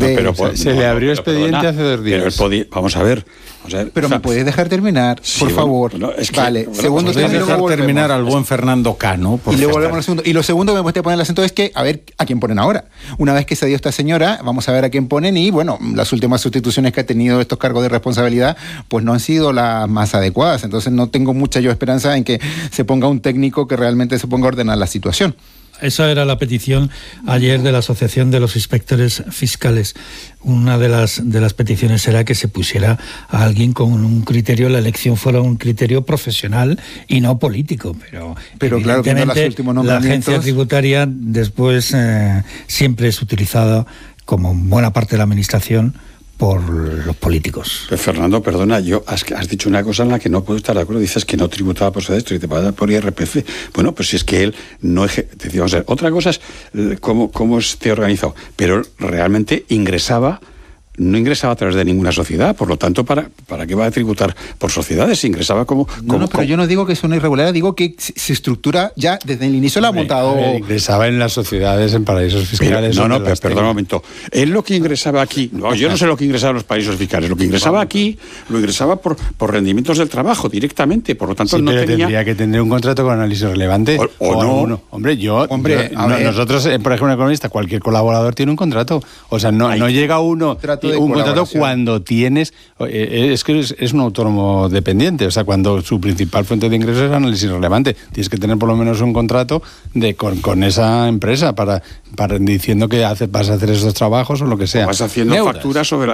se le abrió expediente hace 2 días. Vamos a ver. Pero me puedes dejar terminar, por favor. Vale, segundo término. Dejar terminar al buen Fernando Cano. Y luego volvemos al segundo. Y lo segundo que me puede poner el acento es que, a ver, ¿a quién ponen ahora? Una vez que se dio esta señora, vamos a ver a quién ponen. Y bueno, las últimas sustituciones que ha tenido estos cargos de responsabilidad, pues no han sido las más adecuadas. Entonces no tengo mucha yo esperanza en que se ponga un técnico que realmente se ponga a ordenar la situación. Esa era la petición ayer de la Asociación de los Inspectores Fiscales. Una de las peticiones era que se pusiera a alguien con un criterio, la elección fuera un criterio profesional y no político. Pero claro, viendo los últimos nombramientos, la agencia tributaria después siempre es utilizada, como buena parte de la administración, por los políticos. Pero Fernando, perdona, has dicho una cosa en la que no puedo estar de acuerdo. Dices que no tributaba por sociedades, tributaba por IRPF. Bueno, pues si es que él no decíamos, otra cosa es cómo esté organizado, pero realmente no ingresaba a través de ninguna sociedad, por lo tanto, ¿para qué va a tributar por sociedades? Ingresaba como... pero yo no digo que es una irregularidad, digo que se estructura ya desde el inicio, la ha montado... ingresaba en las sociedades, en paraísos fiscales... Pero perdón un momento. Él lo que ingresaba aquí... yo no sé lo que ingresaba en los paraísos fiscales. Lo que ingresaba aquí, lo ingresaba por rendimientos del trabajo directamente, por lo tanto no tenía... tendría que tener un contrato con análisis relevante. O no. Nosotros, por ejemplo, un economista, cualquier colaborador tiene un contrato. O sea, no llega uno... un contrato cuando tienes... Es que es un autónomo dependiente, o sea, cuando su principal fuente de ingresos es análisis relevante. Tienes que tener por lo menos un contrato con esa empresa para diciendo que vas a hacer esos trabajos o lo que sea. O vas haciendo facturas sobre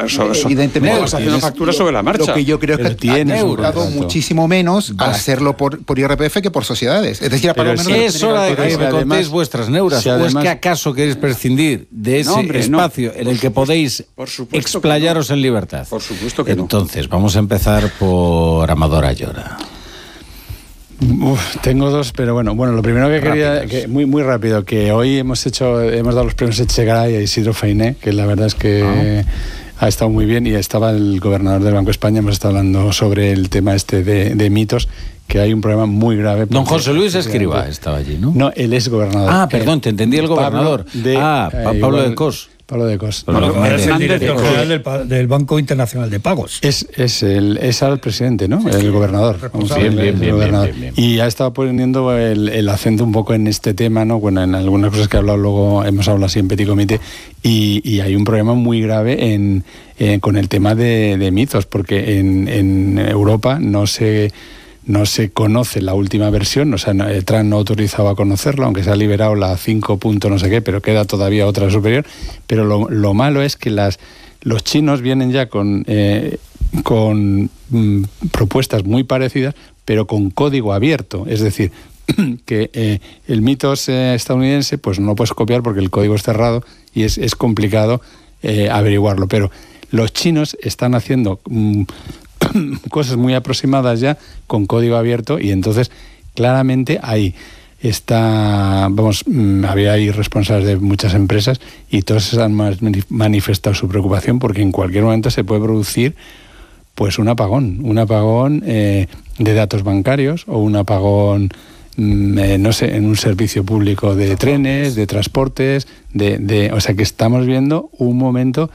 la marcha. Lo que yo creo es que ha cobrado muchísimo menos al hacerlo por IRPF que por sociedades. Es decir, pero es hora de que me contéis vuestras neuras. ¿O es que acaso queréis prescindir de ese espacio en el que podéis explayaros en libertad? Por supuesto que no. Entonces, vamos a empezar por Amador Ayora. Tengo 2, pero bueno, lo primero que quería, muy rápido, que hoy hemos dado los premios Echegaray a Isidro Fainé, que la verdad es que ha estado muy bien, y estaba el gobernador del Banco de España, hemos estado hablando sobre el tema de mitos, que hay un problema muy grave. Don José Luis Escrivá estaba allí, ¿no? No, él es gobernador. Perdón, te entendí el gobernador. Pablo de Cos. Pablo de Cos. Es el director general del Banco Internacional de Pagos. Es el presidente, ¿no? El gobernador. Bien. Y ha estado poniendo el acento un poco en este tema, ¿no? Bueno, en algunas cosas que hemos hablado así en Petit Comité, y hay un problema muy grave con el tema de mitos, porque en Europa no se conoce la última versión, o sea, Trump no autorizaba a conocerla, aunque se ha liberado la 5. no sé qué, pero queda todavía otra superior. Pero lo malo es que los chinos vienen ya con propuestas muy parecidas, pero con código abierto, es decir, que el mitos estadounidense pues no lo puedes copiar porque el código es cerrado y es complicado averiguarlo, pero los chinos están haciendo cosas muy aproximadas ya con código abierto, y entonces claramente ahí había ahí responsables de muchas empresas y todos han manifestado su preocupación porque en cualquier momento se puede producir pues un apagón de datos bancarios, o un apagón no sé, en un servicio público de trenes, de transportes, o sea que estamos viendo un momento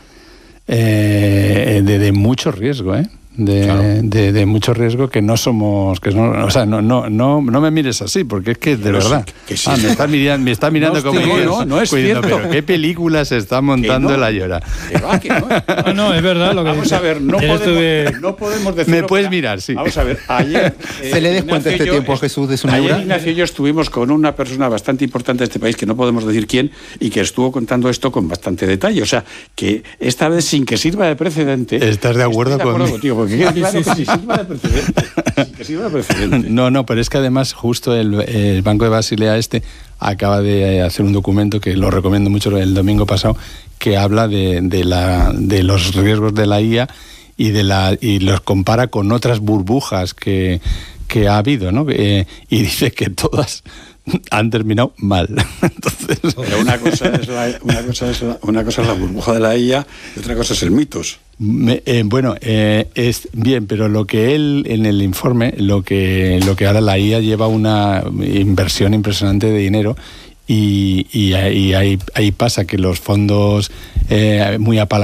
de mucho riesgo, de mucho riesgo, que no somos, o sea, no me mires así, porque es que de verdad me está mirando como no es cierto. Pero qué película se está montando la Ayora. No, es verdad lo que vamos a ver, no podemos decir. Me puedes mirar, sí. Vamos a ver, ayer se le descuenta este tiempo a Jesús de su neura. Ayer Ignacio y yo estuvimos con una persona bastante importante de este país, que no podemos decir quién, y que estuvo contando esto con bastante detalle, o sea, que esta vez, sin que sirva de precedente. ¿Estás de acuerdo conmigo? Porque claro, que sirva de precedente. No, pero es que además justo el Banco de Basilea acaba de hacer un documento que lo recomiendo mucho, el domingo pasado, que habla de los riesgos de la IA y los compara con otras burbujas que ha habido, ¿no? Y dice que todas han terminado mal. Entonces, pero una cosa es la burbuja de la IA y otra cosa es el mitos. Es bien, pero lo que él en el informe, lo que ahora la IA lleva una inversión impresionante de dinero, y ahí pasa que los fondos muy apalancados